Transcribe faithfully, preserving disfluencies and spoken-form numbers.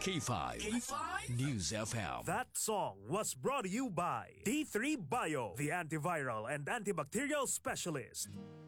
K five. K five News F M. That song was brought to you by D three Bio, the antiviral and antibacterial specialist.